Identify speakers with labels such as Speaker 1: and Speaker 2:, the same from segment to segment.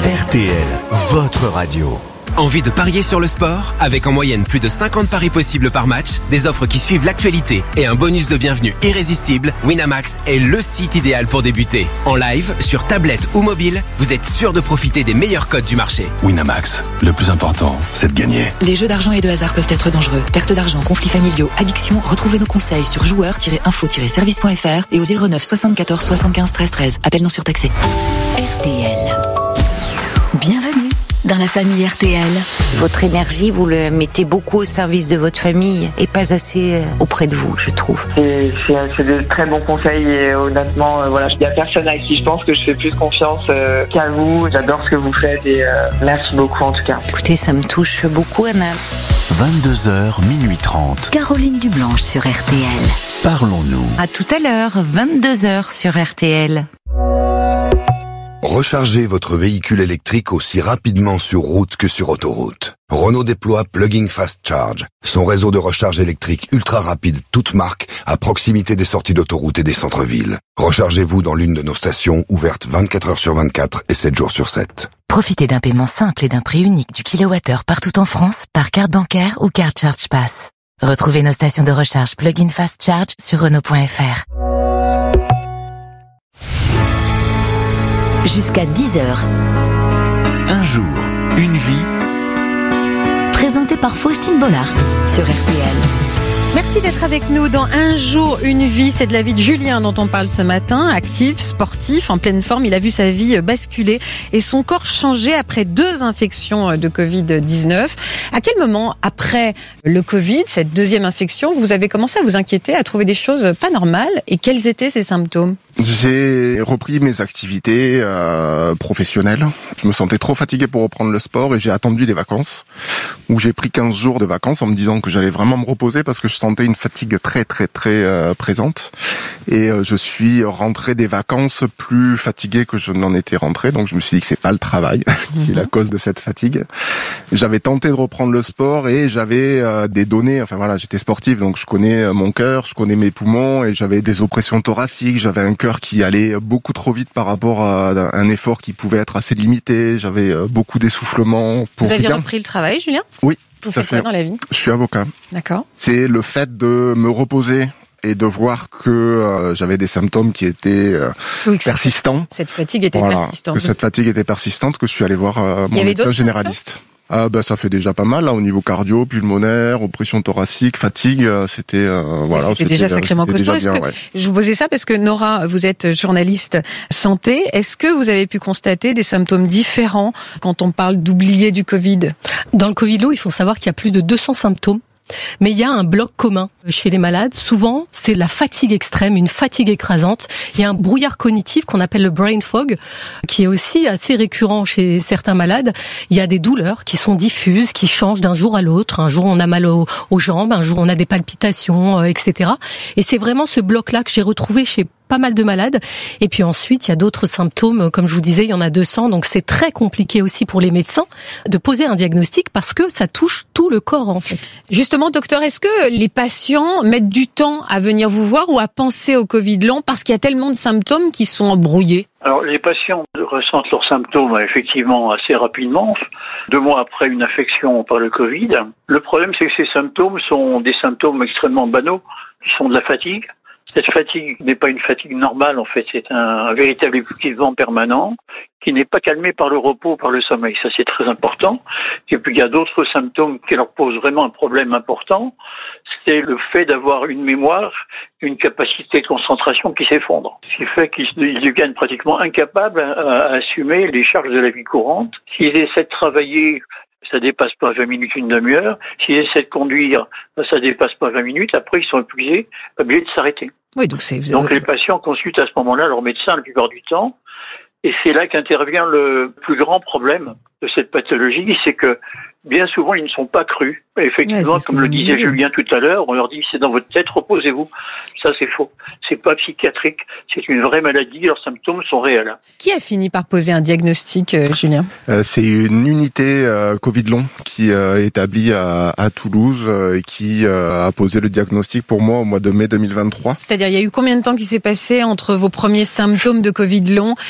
Speaker 1: RTL, votre radio.
Speaker 2: Envie de parier sur le sport? Avec en moyenne plus de 50 paris possibles par match, des offres qui suivent l'actualité et un bonus de bienvenue irrésistible, Winamax est le site idéal pour débuter. En live, sur tablette ou mobile, vous êtes sûr de profiter des meilleurs codes du marché.
Speaker 3: Winamax, le plus important, c'est de gagner.
Speaker 4: Les jeux d'argent et de hasard peuvent être dangereux. Perte d'argent, conflits familiaux, addiction. Retrouvez nos conseils sur joueurs-info-service.fr et au 09 74 75 13 13. Appel non surtaxé. RTL. Bienvenue dans la famille RTL.
Speaker 5: Votre énergie, vous le mettez beaucoup au service de votre famille et pas assez auprès de vous, je trouve.
Speaker 6: C'est de très bons conseils et honnêtement, il n'y a personne à qui je pense que je fais plus confiance qu'à vous. J'adore ce que vous faites et merci beaucoup en tout cas.
Speaker 5: Écoutez, ça me touche beaucoup, Anna.
Speaker 1: 22h, minuit 30.
Speaker 4: Caroline Dublanche sur RTL.
Speaker 1: Parlons-nous.
Speaker 5: À tout à l'heure, 22h sur RTL.
Speaker 7: Rechargez votre véhicule électrique aussi rapidement sur route que sur autoroute. Renault déploie Plug-in Fast Charge, son réseau de recharge électrique ultra rapide toute marque à proximité des sorties d'autoroute et des centres-villes. Rechargez-vous dans l'une de nos stations ouvertes 24 heures sur 24 et 7 jours sur 7.
Speaker 4: Profitez d'un paiement simple et d'un prix unique du kilowattheure partout en France par carte bancaire ou carte Charge Pass. Retrouvez nos stations de recharge Plug-in Fast Charge sur Renault.fr. Jusqu'à 10h.
Speaker 1: Un jour, une vie.
Speaker 4: Présenté par Faustine Bollard sur RTL.
Speaker 8: Merci d'être avec nous dans Un jour, une vie. C'est de la vie de Julien dont on parle ce matin. Actif, sportif, en pleine forme. Il a vu sa vie basculer et son corps changer après 2 infections de Covid-19. À quel moment, après le Covid, cette deuxième infection, vous avez commencé à vous inquiéter, à trouver des choses pas normales? Et quels étaient ces symptômes?
Speaker 9: J'ai repris mes activités professionnelles. Je me sentais trop fatigué pour reprendre le sport et j'ai attendu des vacances où j'ai pris 15 jours de vacances en me disant que j'allais vraiment me reposer parce que je sentais une fatigue très présente. Et je suis rentré des vacances plus fatigué que je n'en étais rentré. Donc je me suis dit que c'est pas le travail qui est la cause de cette fatigue. J'avais tenté de reprendre le sport et j'avais des données. Enfin voilà, j'étais sportif donc je connais mon cœur, je connais mes poumons et j'avais des oppressions thoraciques, j'avais un cœur qui allait beaucoup trop vite par rapport à un effort qui pouvait être assez limité. J'avais beaucoup d'essoufflement.
Speaker 8: Vous aviez repris le travail, Julien?
Speaker 9: Oui.
Speaker 8: Vous faites quoi dans la vie?
Speaker 9: Je suis avocat.
Speaker 8: D'accord.
Speaker 9: C'est le fait de me reposer et de voir que j'avais des symptômes qui étaient persistants.
Speaker 8: Cette fatigue était persistante.
Speaker 9: Que cette fatigue était persistante, que je suis allé voir mon médecin généraliste. Ça fait déjà pas mal là au niveau cardio, pulmonaire, oppression thoracique, fatigue, c'était
Speaker 8: c'était déjà sacrément costaud. Je vous posais ça parce que Nora, vous êtes journaliste santé. Est-ce que vous avez pu constater des symptômes différents quand on parle d'oublier du Covid?
Speaker 10: Dans le Covid long, il faut savoir qu'il y a plus de 200 symptômes. Mais il y a un bloc commun chez les malades. Souvent, c'est la fatigue extrême, une fatigue écrasante. Il y a un brouillard cognitif qu'on appelle le brain fog, qui est aussi assez récurrent chez certains malades. Il y a des douleurs qui sont diffuses, qui changent d'un jour à l'autre. Un jour, on a mal aux jambes, un jour, on a des palpitations, etc. Et c'est vraiment ce bloc-là que j'ai retrouvé chez pas mal de malades. Et puis ensuite, il y a d'autres symptômes. Comme je vous disais, il y en a 200. Donc c'est très compliqué aussi pour les médecins de poser un diagnostic parce que ça touche tout le corps, en fait.
Speaker 8: Justement, docteur, est-ce que les patients mettent du temps à venir vous voir ou à penser au Covid long parce qu'il y a tellement de symptômes qui sont embrouillés?
Speaker 11: Alors, les patients ressentent leurs symptômes effectivement assez rapidement, 2 mois après une infection par le Covid. Le problème, c'est que ces symptômes sont des symptômes extrêmement banaux, qui sont de la fatigue. Cette fatigue n'est pas une fatigue normale, en fait, c'est un véritable épuisement permanent qui n'est pas calmé par le repos, par le sommeil. Ça, c'est très important. Et puis, il y a d'autres symptômes qui leur posent vraiment un problème important. C'est le fait d'avoir une mémoire, une capacité de concentration qui s'effondre. Ce qui fait qu'ils deviennent pratiquement incapables à assumer les charges de la vie courante. S'ils essaient de travailler, ça dépasse pas 20 minutes, une demi-heure. S'ils essaient de conduire, ça dépasse pas 20 minutes. Après, ils sont épuisés, obligés de s'arrêter.
Speaker 8: Oui, donc
Speaker 11: les patients consultent à ce moment-là leur médecin la plupart du temps. Et c'est là qu'intervient le plus grand problème de cette pathologie, c'est que bien souvent, ils ne sont pas crus. Effectivement, comme le disait Julien tout à l'heure, on leur dit c'est dans votre tête, reposez-vous. Ça, c'est faux. C'est pas psychiatrique. C'est une vraie maladie. Leurs symptômes sont réels.
Speaker 8: Qui a fini par poser un diagnostic, Julien?
Speaker 9: C'est une unité Covid long qui est établie à Toulouse et qui a posé le diagnostic pour moi au mois de mai 2023.
Speaker 8: C'est-à-dire, il y a eu combien de temps qui s'est passé entre vos premiers symptômes de Covid long et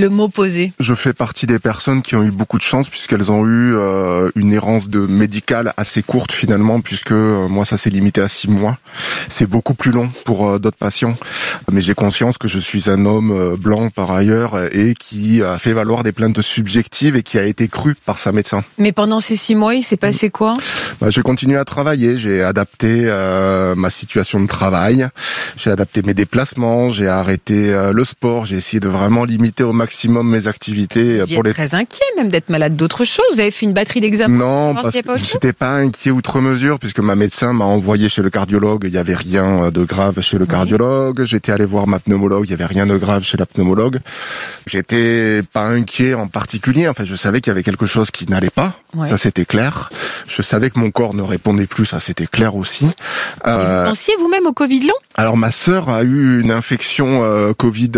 Speaker 8: le mot posé?
Speaker 9: Je fais partie des personnes qui ont eu beaucoup de chance puisqu'elles ont eu une errance médicale assez courte finalement, puisque moi ça s'est limité à 6 mois. C'est beaucoup plus long pour d'autres patients, mais j'ai conscience que je suis un homme blanc par ailleurs et qui a fait valoir des plaintes subjectives et qui a été cru par sa médecin.
Speaker 8: Mais pendant ces 6 mois, il s'est passé quoi?
Speaker 9: J'ai continué à travailler, j'ai adapté ma situation de travail, j'ai adapté mes déplacements, j'ai arrêté le sport, j'ai essayé de vraiment limiter au maximum mes activités.
Speaker 8: Vous êtes très inquiet même d'être malade d'autre chose. Vous avez fait une batterie d'examens?
Speaker 9: Non, parce que j'étais pas inquiet outre mesure puisque ma médecin m'a envoyé chez le cardiologue. Il y avait rien de grave chez le cardiologue. J'étais allé voir ma pneumologue. Il y avait rien de grave chez la pneumologue. J'étais pas inquiet en particulier. Enfin, je savais qu'il y avait quelque chose qui n'allait pas. Ouais. Ça, c'était clair. Je savais que mon corps ne répondait plus. Ça, c'était clair aussi.
Speaker 8: Et vous pensiez vous-même au Covid long?
Speaker 9: Alors, ma sœur a eu une infection Covid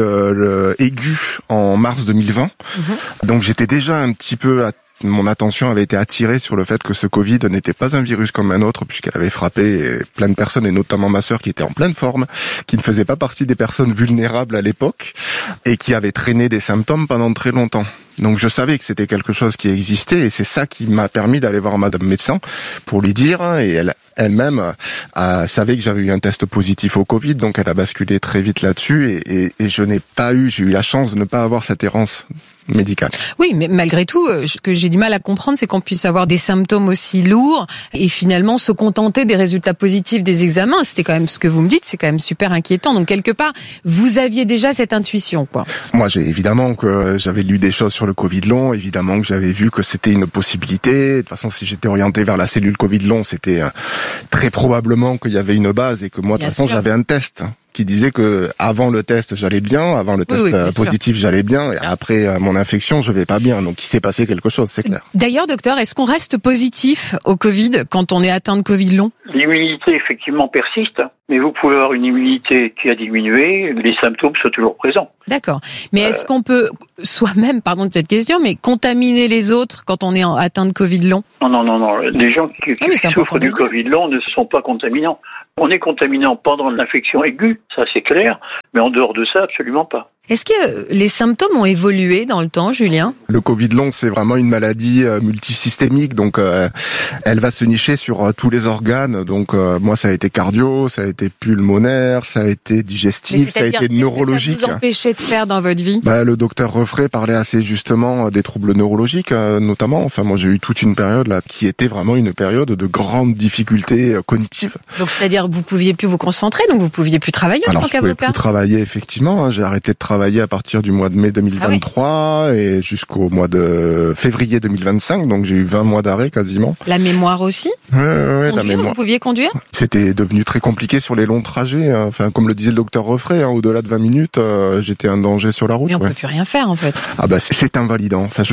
Speaker 9: aiguë en mars 2020. Donc, j'étais déjà un petit peu mon attention avait été attirée sur le fait que ce Covid n'était pas un virus comme un autre, puisqu'elle avait frappé plein de personnes, et notamment ma sœur qui était en pleine forme, qui ne faisait pas partie des personnes vulnérables à l'époque, et qui avait traîné des symptômes pendant très longtemps. Donc je savais que c'était quelque chose qui existait, et c'est ça qui m'a permis d'aller voir madame médecin pour lui dire, et elle-même savait que j'avais eu un test positif au Covid, donc elle a basculé très vite là-dessus, et j'ai eu la chance de ne pas avoir cette errance médicale.
Speaker 8: Oui, mais malgré tout, ce que j'ai du mal à comprendre, c'est qu'on puisse avoir des symptômes aussi lourds et finalement se contenter des résultats positifs des examens. C'était quand même ce que vous me dites, c'est quand même super inquiétant. Donc quelque part, vous aviez déjà cette intuition, quoi.
Speaker 9: Moi, évidemment que j'avais lu des choses sur le Covid long, évidemment que j'avais vu que c'était une possibilité. De toute façon, si j'étais orienté vers la cellule Covid long, c'était très probablement qu'il y avait une base et que moi, de toute façon, j'avais un test qui disait que avant le test j'allais bien, avant le test positif j'allais bien, et après mon infection je vais pas bien. Donc il s'est passé quelque chose, c'est clair.
Speaker 8: D'ailleurs, docteur, est-ce qu'on reste positif au Covid quand on est atteint de Covid long?
Speaker 11: L'immunité effectivement persiste, mais vous pouvez avoir une immunité qui a diminué, les symptômes sont toujours présents.
Speaker 8: D'accord. Mais est-ce qu'on peut soi-même, pardon de cette question, mais contaminer les autres quand on est atteint de Covid long?
Speaker 11: Non. Les gens qui souffrent du Covid long ne sont pas contaminants. On est contaminant pendant l'infection aiguë, ça c'est clair, mais en dehors de ça, absolument pas.
Speaker 8: Est-ce que les symptômes ont évolué dans le temps, Julien?
Speaker 9: Le Covid long, c'est vraiment une maladie multisystémique, donc elle va se nicher sur tous les organes. Donc moi, ça a été cardio, ça a été pulmonaire, ça a été digestif, ça a été neurologique.
Speaker 8: Qu'est-ce que ça vous empêchait de faire dans votre vie?
Speaker 9: Le docteur Refray parlait assez justement des troubles neurologiques, notamment. Enfin, moi, j'ai eu toute une période là qui était vraiment une période de grande difficulté cognitive.
Speaker 8: Donc, c'est-à-dire vous pouviez plus vous concentrer, donc vous pouviez plus travailler en tant qu'avocat?
Speaker 9: Alors, je pouvais plus travailler, effectivement. J'ai arrêté de travailler à partir du mois de mai 2023 et jusqu'au mois de février 2025, donc j'ai eu 20 mois d'arrêt quasiment.
Speaker 8: La mémoire aussi?
Speaker 9: Oui, la mémoire.
Speaker 8: Vous pouviez conduire?
Speaker 9: C'était devenu très compliqué sur les longs trajets. Enfin, comme le disait le docteur Refray, au-delà de 20 minutes, j'étais un danger sur la route.
Speaker 8: Mais on peut plus rien faire en fait.
Speaker 9: C'est invalidant. Enfin,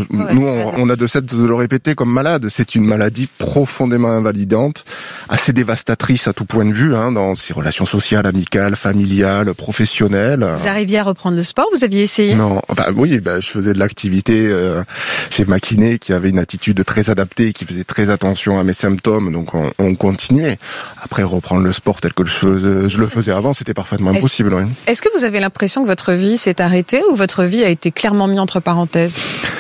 Speaker 9: on a de cesse de le répéter comme malade. C'est une maladie profondément invalidante, assez dévastatrice à tout point de vue, dans ses relations sociales, amicales, familiales, professionnelles.
Speaker 8: Vous arriviez à reprendre le sport? Vous aviez essayé?
Speaker 9: Non, je faisais de l'activité chez ma kiné qui avait une attitude très adaptée, qui faisait très attention à mes symptômes, donc on continuait. Après, reprendre le sport tel que je le faisais avant, c'était parfaitement impossible. Oui.
Speaker 8: Est-ce que vous avez l'impression que votre vie s'est arrêtée ou votre vie a été clairement mise entre parenthèses?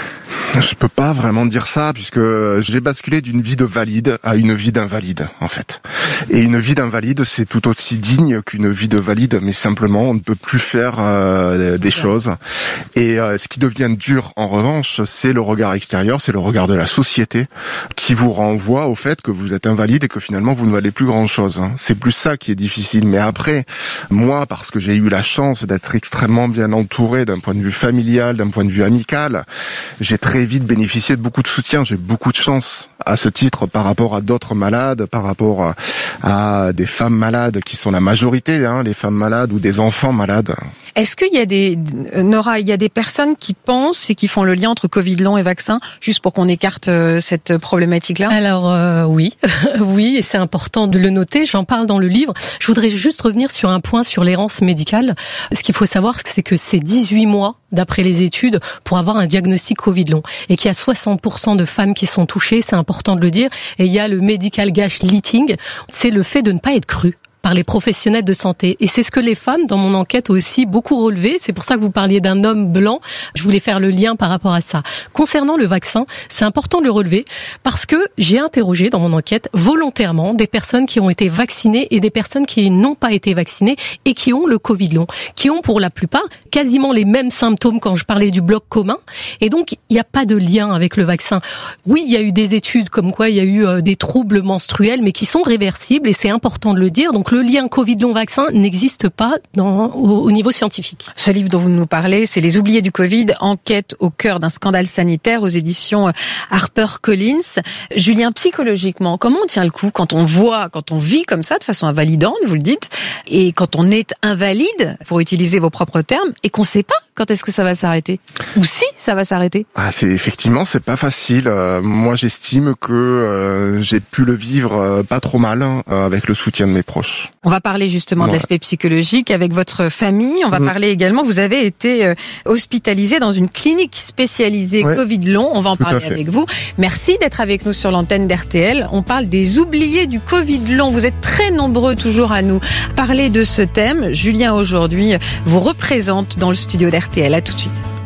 Speaker 9: Je peux pas vraiment dire ça, puisque j'ai basculé d'une vie de valide à une vie d'invalide, en fait. Et une vie d'invalide, c'est tout aussi digne qu'une vie de valide, mais simplement, on ne peut plus faire des choses. Et ce qui devient dur, en revanche, c'est le regard extérieur, c'est le regard de la société, qui vous renvoie au fait que vous êtes invalide et que finalement, vous ne valez plus grand-chose. C'est plus ça qui est difficile. Mais après, moi, parce que j'ai eu la chance d'être extrêmement bien entouré d'un point de vue familial, d'un point de vue amical, j'ai très vite bénéficié de beaucoup de soutien. J'ai beaucoup de chance à ce titre par rapport à d'autres malades, par rapport à des femmes malades qui sont la majorité, les femmes malades ou des enfants malades.
Speaker 8: Est-ce qu'il y a Nora, il y a des personnes qui pensent et qui font le lien entre Covid long et vaccin, juste pour qu'on écarte cette problématique-là?
Speaker 10: Alors oui, oui, et c'est important de le noter. J'en parle dans le livre. Je voudrais juste revenir sur un point sur l'errance médicale. Ce qu'il faut savoir, c'est que c'est 18 mois d'après les études pour avoir un diagnostic Covid long, et qu'il y a 60% de femmes qui sont touchées, c'est important de le dire. Et il y a le medical gaslighting, c'est le fait de ne pas être cru. par les professionnels de santé. Et c'est ce que les femmes, dans mon enquête, ont aussi beaucoup relevé. C'est pour ça que vous parliez d'un homme blanc. Je voulais faire le lien par rapport à ça. Concernant le vaccin, c'est important de le relever parce que j'ai interrogé dans mon enquête volontairement des personnes qui ont été vaccinées et des personnes qui n'ont pas été vaccinées et qui ont le Covid long, qui ont pour la plupart quasiment les mêmes symptômes quand je parlais du bloc commun. Et donc, il n'y a pas de lien avec le vaccin. Oui, il y a eu des études comme quoi il y a eu des troubles menstruels, mais qui sont réversibles et c'est important de le dire. Donc, le lien Covid long vaccin n'existe pas au niveau scientifique.
Speaker 8: Ce livre dont vous nous parlez, c'est Les oubliés du Covid, enquête au cœur d'un scandale sanitaire aux éditions HarperCollins. Julien, psychologiquement, comment on tient le coup quand on vit comme ça de façon invalidante, vous le dites, et quand on est invalide, pour utiliser vos propres termes, et qu'on ne sait pas quand est-ce que ça va s'arrêter, ou si ça va s'arrêter?
Speaker 9: C'est pas facile. Moi, j'estime que j'ai pu le vivre pas trop mal avec le soutien de mes proches.
Speaker 8: On va parler justement de l'aspect psychologique avec votre famille. On va parler également, vous avez été hospitalisé dans une clinique spécialisée Covid long. On va en parler avec vous. Merci d'être avec nous sur l'antenne d'RTL. On parle des oubliés du Covid long. Vous êtes très nombreux toujours à nous parler de ce thème. Julien aujourd'hui vous représente dans le studio d'RTL. À tout de suite.